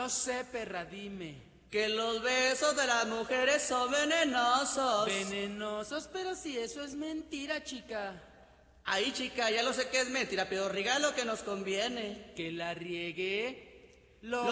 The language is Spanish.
No sé, perra, dime. Que los besos de las mujeres son venenosos. Venenosos, pero si eso es mentira, chica. Ay, chica, ya lo sé que es mentira, pero regalo que nos conviene. Que la riegue.